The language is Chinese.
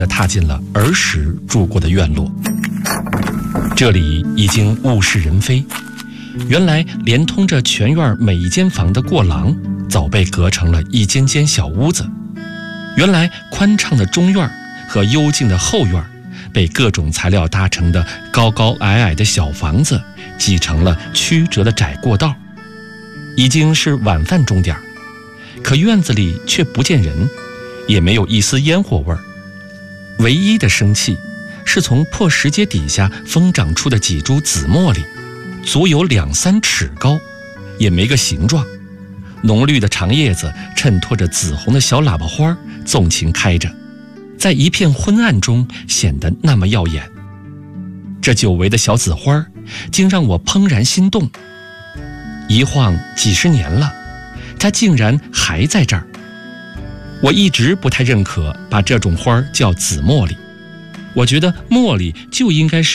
踏进了儿时住过的院落。这里已经物是人非，原来连通着全院每一间房的过廊早被隔成了一间间小屋子。原来宽敞的中院和幽静的后院被各种材料搭成的高高矮矮的小房子挤成了曲折的窄过道。已经是晚饭钟点，可院子里却不见人，也没有一丝烟火味儿。唯一的生气是从破石阶底下疯长出的几株紫茉莉，足有2-3尺高，也没个形状。浓绿的长叶子衬托着紫红的小喇叭花，纵情开着，在一片昏暗中显得那么耀眼。这久违的小紫花竟让我怦然心动。一晃几十年了，它竟然还在这儿。我一直不太认可把这种花叫紫茉莉，我觉得茉莉就应该是